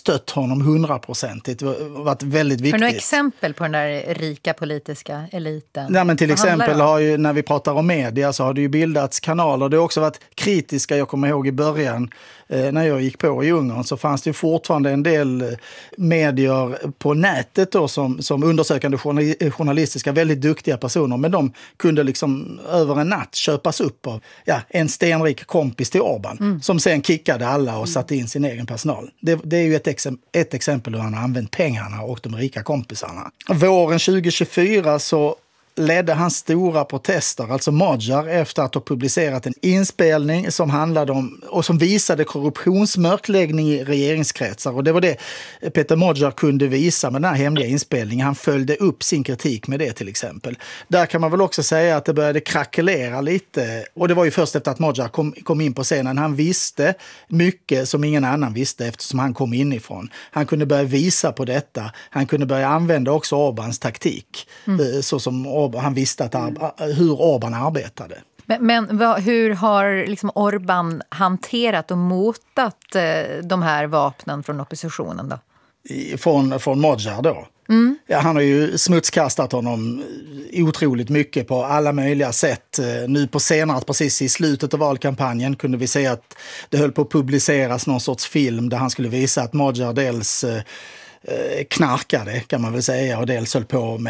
stött honom 100%. Det har varit väldigt viktigt. Har du några exempel på den där rika politiska eliten? Ja, men till exempel har ju, när vi pratar om media, så har det ju bildats kanaler. Det har också varit kritiska. Jag kommer ihåg i början när jag gick på i Ungern, så fanns det ju fortfarande en del medier på nätet då, som undersökande journalistiska, väldigt duktiga personer, men de kunde liksom över en natt köpas upp av en stenrik kompis till Orbán som sen kickade alla och satte in sin egen personal. Det är ju ett exempel hur han har använt pengarna och de rika kompisarna. Våren 2024 så ledde hans stora protester, alltså Magyar, efter att ha publicerat en inspelning som handlade om och som visade korruptionsmörkläggning i regeringskretsar. Och det var det Peter Magyar kunde visa med den här hemliga inspelningen. Han följde upp sin kritik med det till exempel. Där kan man väl också säga att det började krackelera lite. Och det var ju först efter att Magyar kom in på scenen. Han visste mycket som ingen annan visste eftersom han kom inifrån. Han kunde börja visa på detta. Han kunde börja använda också Orbáns taktik. Så som han visste hur Orbán arbetade. Men hur har liksom Orbán hanterat och motat de här vapnen från oppositionen då? Från Magyar då? Ja, han har ju smutskastat honom otroligt mycket på alla möjliga sätt. Nu på senare, precis i slutet av valkampanjen, kunde vi se att det höll på att publiceras någon sorts film där han skulle visa att Magyar dels knarkade, kan man väl säga, och dels höll på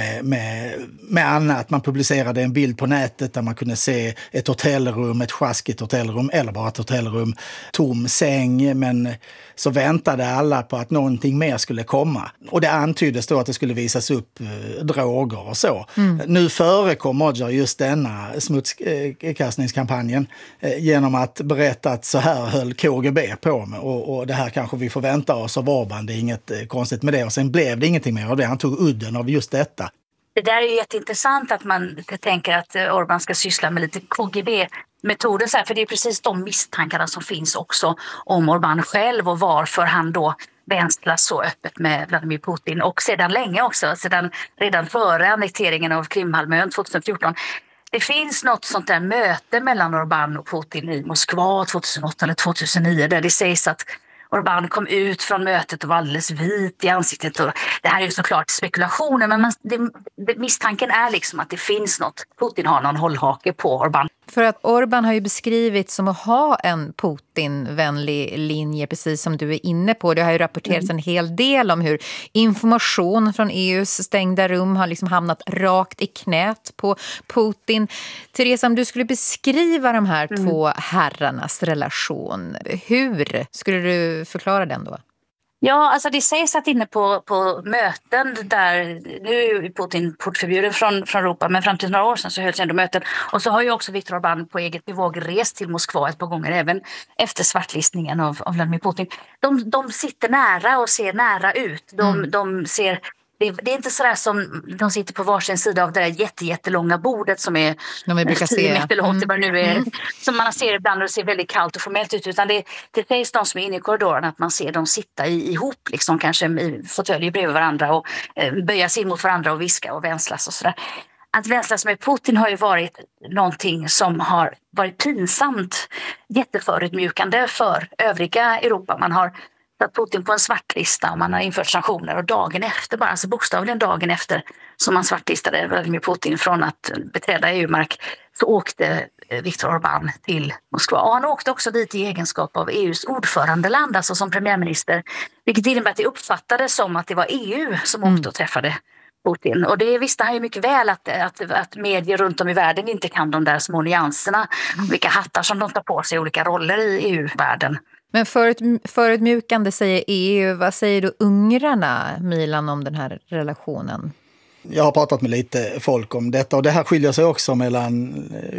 med annat. Man publicerade en bild på nätet där man kunde se ett hotellrum, ett sjaskigt hotellrum eller bara ett hotellrum, tom säng, men så väntade alla på att någonting mer skulle komma. Och det antyddes då att det skulle visas upp droger och så. Nu förekom Magyar just denna smutskastningskampanjen genom att berätta att så här höll KGB på med, och det här kanske vi får vänta oss av Orbán, det är inget konstigt med det. Och sen blev det ingenting mer av det. Han tog udden av just detta. Det där är ju jätteintressant att man tänker att Orbán ska syssla med lite KGB-metoder, för det är precis de misstankarna som finns också om Orbán själv och varför han då vänslas så öppet med Vladimir Putin, och sedan länge också, redan före annekteringen av Krimhalvön 2014. Det finns något sånt där möte mellan Orbán och Putin i Moskva 2008 eller 2009 där det sägs att Orbán kom ut från mötet och var alldeles vit i ansiktet. Och det här är ju såklart spekulationer, men misstanken är liksom att det finns något. Putin har någon hållhake på Orbán. För att Orbán har ju beskrivits som att ha en Putin-vänlig linje, precis som du är inne på. Det har ju rapporterats en hel del om hur information från EUs stängda rum har liksom hamnat rakt i knät på Putin. Theresa, om du skulle beskriva de här två herrarnas relation, hur skulle du förklara den då? Ja, alltså det sägs att inne på möten där, nu är ju Putin portförbjuden från Europa, men fram till några år sedan så hölls ändå möten. Och så har ju också Viktor Orbán på eget bevåg rest till Moskva ett par gånger, även efter svartlistningen av Vladimir Putin. De sitter nära och ser nära ut. De ser... Det är inte sådär som de sitter på varsin sida av det där jättelånga bordet som är 10 meter långt, vad det nu är, som man ser ibland och det ser väldigt kallt och formellt ut, utan det sägs de som är inne i korridoren att man ser dem sitta ihop, liksom kanske i fåtöljer bredvid varandra och böja sig in mot varandra och viska och vänslas och sådär. Att vänslas med Putin har ju varit någonting som har varit pinsamt jätteförutmjukande för övriga Europa. Man har satt Putin på en svartlista och man har infört sanktioner, och dagen efter, bara alltså bokstavligen dagen efter som man svartlistade Vladimir Putin från att beträda EU-mark, så åkte Viktor Orbán till Moskva. Och han åkte också dit i egenskap av EUs ordförandeland, alltså som premiärminister, vilket innebär att det uppfattades som att det var EU som åkte och träffade Putin. Och det visste han ju mycket väl att medier runt om i världen inte kan de där små nyanserna, vilka hattar som de tar på sig i olika roller i EU-världen. Men förutmjukande säger EU. Vad säger du ungrarna, Milan, om den här relationen? Jag har pratat med lite folk om detta, och det här skiljer sig också mellan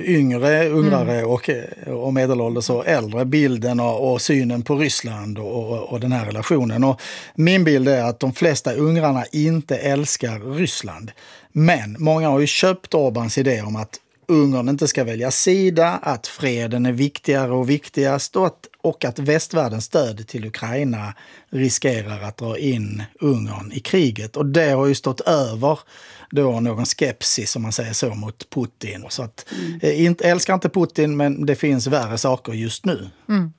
ungrare och medelålders och äldre, bilden och synen på Ryssland och den här relationen. Och min bild är att de flesta ungrarna inte älskar Ryssland, men många har ju köpt Orbáns idé om att Ungern inte ska välja sida, att freden är viktigare och viktigast, och att västvärldens stöd till Ukraina riskerar att dra in Ungern i kriget. Och det har ju stått över då någon skepsis, som man säger så, mot Putin. Så att älskar inte Putin, men det finns värre saker just nu.